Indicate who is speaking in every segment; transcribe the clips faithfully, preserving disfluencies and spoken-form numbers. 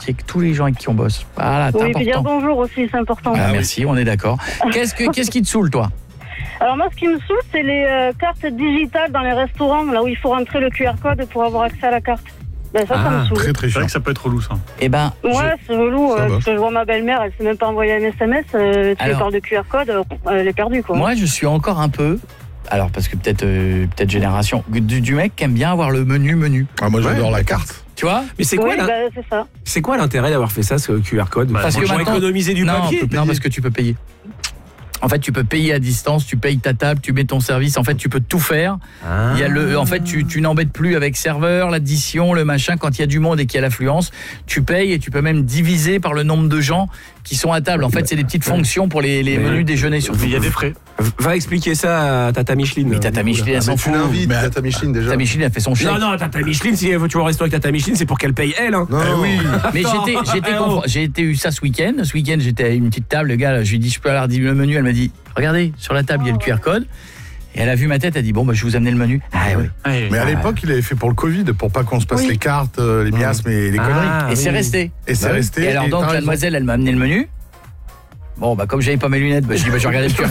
Speaker 1: remercier tous les gens avec qui on bosse. Voilà, c'est
Speaker 2: Oui, puis dire
Speaker 1: important.
Speaker 2: bonjour aussi, c'est important.
Speaker 1: Ah, merci, on est d'accord. Qu'est-ce, que, qu'est-ce qui te saoule, toi?
Speaker 2: Alors moi, ce qui me saoule, c'est les euh, cartes digitales dans les restaurants, là où il faut rentrer le Q R code pour avoir accès à la carte. Ben ça,
Speaker 3: Ah,
Speaker 2: ça me saoule.
Speaker 4: Très très
Speaker 3: C'est
Speaker 4: chiant.
Speaker 3: vrai que ça peut être relou, ça.
Speaker 1: Eh ben,
Speaker 2: Ouais,
Speaker 1: je-
Speaker 2: c'est relou.
Speaker 4: Ça
Speaker 2: Euh,
Speaker 4: va.
Speaker 2: parce que je vois ma belle-mère, elle s'est même pas envoyé un S M S. Euh, tu lui
Speaker 1: Alors-
Speaker 2: parles de Q R code, euh, elle est perdue, quoi.
Speaker 1: moi, je suis encore un peu... Alors, parce que peut-être, euh, peut-être génération, du, du mec qui aime bien avoir le menu menu.
Speaker 4: Ah, moi j'adore
Speaker 5: Ouais.
Speaker 4: la carte.
Speaker 1: Tu vois?
Speaker 5: Mais c'est quoi,
Speaker 2: Oui,
Speaker 5: là
Speaker 2: ben, c'est ça.
Speaker 5: C'est quoi l'intérêt d'avoir fait ça, ce Q R code?
Speaker 3: Bah,
Speaker 1: Parce que
Speaker 5: Pour
Speaker 1: maintenant-
Speaker 5: économiser du
Speaker 1: non,
Speaker 5: papier.
Speaker 1: non, parce que tu peux payer. En fait, tu peux payer à distance, tu payes ta table, tu mets ton service. En fait, tu peux tout faire.
Speaker 5: Ah.
Speaker 1: Il y a le, en fait, tu, tu n'embêtes plus avec serveur, l'addition, le machin. Quand il y a du monde et qu'il y a l'affluence, tu payes et tu peux même diviser par le nombre de gens qui sont à table. En fait, c'est des petites fonctions pour les, les
Speaker 5: Mais-
Speaker 1: menus déjeuner surtout.
Speaker 3: Il y a des frais.
Speaker 5: Va expliquer ça à Tata Micheline.
Speaker 1: Mais Tata Micheline, elle
Speaker 4: Ah,
Speaker 1: s'en
Speaker 4: mais tu
Speaker 1: fout.
Speaker 4: l'invites,
Speaker 1: Mais
Speaker 4: Tata Micheline déjà.
Speaker 1: Tata Micheline a fait son chèque.
Speaker 5: Non, non, Tata Micheline, si elle veut tu vas au resto avec Tata Micheline, c'est pour qu'elle paye elle. Hein.
Speaker 4: Non,
Speaker 1: Eh oui. Mais
Speaker 5: Attends.
Speaker 1: j'étais, j'étais,
Speaker 5: Eh oh.
Speaker 1: confron- j'ai été eu ça ce week-end. Ce week-end, j'étais à une petite table. Le gars, je lui ai dit, je peux avoir le menu. Elle m'a dit, regardez, sur la table, il y a le Q R code. Et elle a vu ma tête, elle a dit, bon, bah, je vais vous amener le menu. Ah oui.
Speaker 4: Mais à l'époque, il avait fait pour le Covid, pour pas qu'on se passe
Speaker 2: Oui.
Speaker 4: les cartes, euh, les miasmes et les
Speaker 5: Ah,
Speaker 4: conneries.
Speaker 1: Et c'est
Speaker 5: oui.
Speaker 1: resté.
Speaker 4: Et c'est
Speaker 1: Bah oui.
Speaker 4: resté.
Speaker 1: Et alors, donc,
Speaker 4: t'as
Speaker 1: la
Speaker 4: raison.
Speaker 1: demoiselle, elle m'a amené le menu. Bon, bah, comme j'avais pas mes lunettes, bah, je dis, bah, je vais regarder le Q R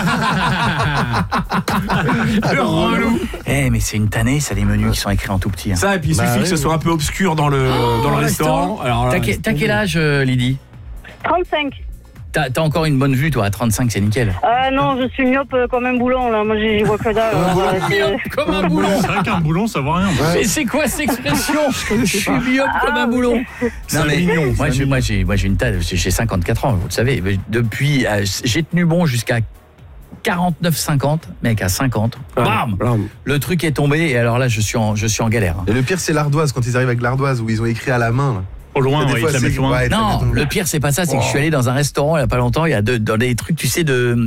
Speaker 1: code.
Speaker 5: Le relou.
Speaker 1: Eh, mais c'est une tannée, ça, les menus qui sont écrits en tout petit. hein.
Speaker 5: Ça, et puis il
Speaker 4: Bah
Speaker 5: suffit
Speaker 4: oui,
Speaker 5: que ce
Speaker 4: oui.
Speaker 5: soit un peu obscur dans le, dans le
Speaker 1: au
Speaker 5: restaurant. Alors là,
Speaker 1: T'as, que-
Speaker 5: laisse
Speaker 1: t'as quel
Speaker 5: tomber.
Speaker 1: âge, euh, Lydie?
Speaker 2: trente-cinq.
Speaker 1: T'as, t'as encore une bonne vue, toi, à trente-cinq, c'est nickel.
Speaker 2: Ah non, je suis myope euh, comme un boulon, là. Moi, j'y j'y vois que dalle. alors, euh, c'est-
Speaker 1: Comme un boulon.
Speaker 3: C'est vrai qu'un boulon, ça vaut rien.
Speaker 1: Mais c'est quoi cette expression? Je suis myope comme un boulon.
Speaker 4: C'est mignon,
Speaker 1: moi,
Speaker 4: c'est
Speaker 1: j'ai, moi, j'ai, moi j'ai une taille, j'ai cinquante-quatre ans, vous le savez. Depuis, euh, j'ai tenu bon jusqu'à quarante-neuf cinquante, mec, à cinquante, bam,
Speaker 5: Blam.
Speaker 1: le truc est tombé et alors là, je suis en, je suis en galère. hein.
Speaker 6: Et le pire, c'est l'ardoise, quand ils arrivent avec l'ardoise, où ils ont écrit à la main. Là.
Speaker 3: Au loin,
Speaker 6: Des
Speaker 3: ouais,
Speaker 6: fois,
Speaker 3: ils te la
Speaker 6: c'est-
Speaker 3: mettent loin.
Speaker 6: ouais,
Speaker 1: Non,
Speaker 6: t'as-
Speaker 1: le pire, c'est pas ça, c'est que je suis allé dans un restaurant il y a pas longtemps, il y a de- dans des trucs, tu sais, de